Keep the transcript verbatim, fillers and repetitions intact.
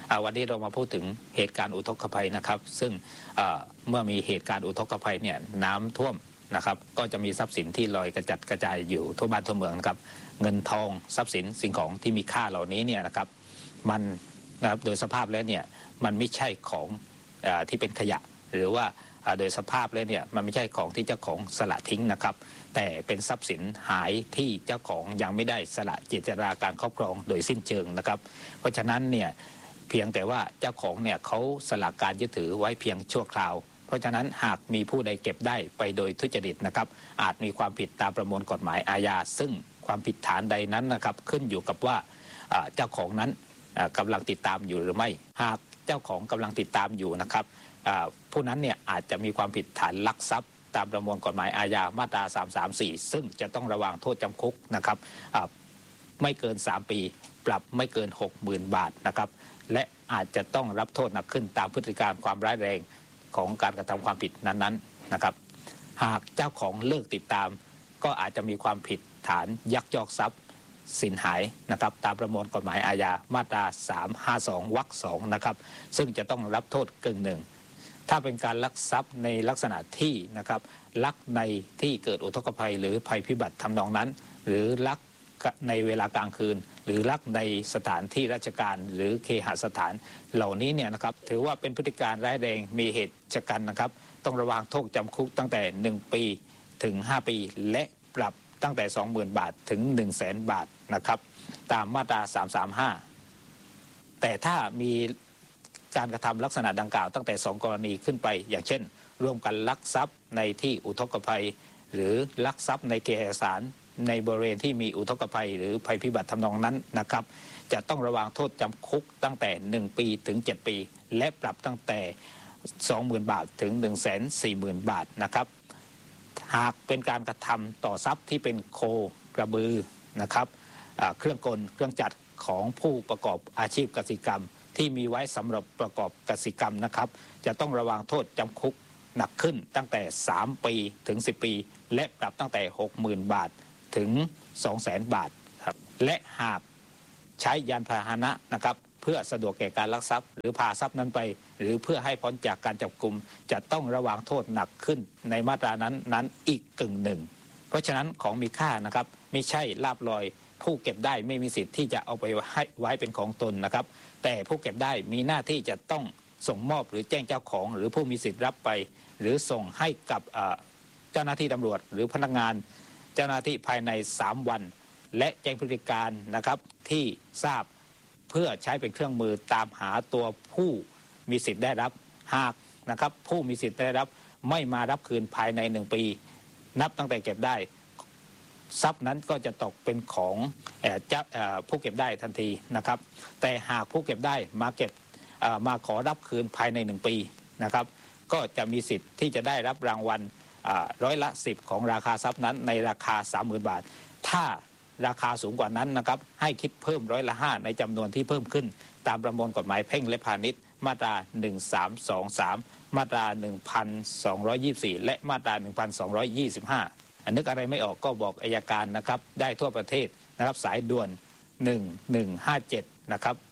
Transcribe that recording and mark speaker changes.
Speaker 1: วันนี้เรามาพูดถึงเหตุการณ์อุทกภัยนะครับซึ่งเมื่อมีเหตุการณ์อุทกภัยเนี่ยน้ำท่วมนะครับก็จะมีทรัพย์สินที่ลอยกระจัดกระจายอยู่ทั่วบ้านทั่วเมืองนะครับเงินทองทรัพย์สินสิ่งของที่มีค่าเหล่านี้เนี่ยนะครับมันนะครับโดยสภาพแล้วเนี่ยมันไม่ใช่ของที่เป็นขยะหรือว่าโดยสภาพแล้วเนี่ยมันไม่ใช่ของที่เจ้าของสละทิ้งนะครับแต่เป็นทรัพย์สินหายที่เจ้าของยังไม่ได้สละเจตนาการครอบครองโดยสิ้นเชิงนะครับเพราะฉะนั้นเนี่ยเพียงแต่ว่าเจ้าของเนี่ยเขาสละการยึดถือไว้เพียงชั่วคราวเพราะฉะนั้นหากมีผู้ใดเก็บได้ไปโดยทุจริตนะครับอาจมีความผิดตามประมวลกฎหมายอาญาซึ่งความผิดฐานใดนั้นนะครับขึ้นอยู่กับว่าเจ้าของนั้นกำลังติดตามอยู่หรือไม่หากเจ้าของกำลังติดตามอยู่นะครับผู้นั้นเนี่ยอาจจะมีความผิดฐานลักทรัพย์ตามประมวลกฎหมายอาญามาตราสามสามสี่ซึ่งจะต้องระวังโทษจำคุกนะครับไม่เกินสามปีปรับไม่เกิน หกหมื่น บาทนะครับและอาจจะต้องรับโทษหนักขึ้นตามพฤติการความร้ายแรงของการกระทำความผิดนั้นๆนะครับหากเจ้าของเลิกติดตามก็อาจจะมีความผิดฐานยักยอกทรัพย์สินหายนะครับตามประมวลกฎหมายอาญามาตราสามห้าสองวรรคสองนะครับซึ่งจะต้องรับโทษกึ่งหนึ่งถ้าเป็นการลักทรัพย์ในลักษณะที่นะครับลักในที่เกิดอุทกภัยหรือภัยพิบัติทำนองนั้นหรือลักในเวลากลางคืนหรือลักในสถานที่ราชการหรือเคหสถานเหล่านี้เนี่ยนะครับถือว่าเป็นพฤติการร้ายแรงมีเหตุชะกันนะครับต้องระวังโทษจำคุกตั้งแต่หนึ่งปีถึงห้าปีและปรับตั้งแต่ สองหมื่น บาทถึง หนึ่งแสน บาทนะครับตามมาตราสามสามห้าแต่ถ้ามีการกระทำลักษณะดังกล่าวตั้งแต่สองกรณีขึ้นไปอย่างเช่นร่วมกันลักทรัพย์ในที่อุทกภัยหรือลักทรัพย์ในเคหสถานในบริเวณที่มีอุทกภัยหรือภัยพิบัติทำนองนั้นนะครับจะต้องระวังโทษจำคุกตั้งแต่หนึ่งปีถึงเจ็ดปีและปรับตั้งแต่ สองหมื่น บาทถึง หนึ่งแสนสี่หมื่น บาทนะครับหากเป็นการกระทำต่อทรัพย์ที่เป็นโคกระบือนะครับเครื่องกลเครื่องจักรของผู้ประกอบอาชีพกสิกรรมที่มีไว้สำหรับประกอบกสิกรรมนะครับจะต้องระวังโทษจำคุกหนักขึ้นตั้งแต่สามปีถึงสิบปีและปรับตั้งแต่ หกหมื่น บาทถึง สองแสน บาทครับและหากใช้ยานพาหนะนะครับเพื่อสะดวกแก่การลักทรัพย์หรือพาทรัพย์นั้นไปหรือเพื่อให้พ้นจากการจับกุมจะต้องระวังโทษหนักขึ้นในมาตรานั้นนั้นอีกกึ่งหนึ่งเพราะฉะนั้นของมีค่านะครับไม่ใช่ลาภลอยผู้เก็บได้ไม่มีสิทธิ์ที่จะเอาไปให้ไว้เป็นของตนนะครับแต่ผู้เก็บได้มีหน้าที่จะต้องส่งมอบหรือแจ้งเจ้าของหรือผู้มีสิทธิ์รับไปหรือส่งให้กับเจ้าหน้าที่ตำรวจหรือพนักงานเจ้าหน้าที่ภายในสามวันและแจ้งพฤติการนะครับที่ทราบเพื่อใช้เป็นเครื่องมือตามหาตัวผู้มีสิทธิ์ได้รับหากนะครับผู้มีสิทธิ์ได้รับไม่มารับคืนภายในหนึ่งปีนับตั้งแต่เก็บได้ทรัพย์นั้นก็จะตกเป็นของผู้เก็บได้ทันทีนะครับแต่หากผู้เก็บได้มาเก็บมาขอรับคืนภายในหนึ่งปีนะครับก็จะมีสิทธิ์ที่จะได้รับรางวัลร้อยละสิบของราคาทรัพย์นั้นในราคา สามหมื่น บาทถ้าราคาสูงกว่านั้นนะครับให้คิดเพิ่มร้อยละห้าในจำนวนที่เพิ่มขึ้นตามประมวลกฎหมายแพ่งและพาณิชย์มาตราหนึ่งสามสองสามมาตราหนึ่งพันสองร้อยยี่สิบสี่และมาตราหนึ่งพันสองร้อยยี่สิบห้านึกอะไรไม่ออกก็บอกอัยการนะครับได้ทั่วประเทศนะครับสายด่วนหนึ่งหนึ่งห้าเจ็ดนะครับ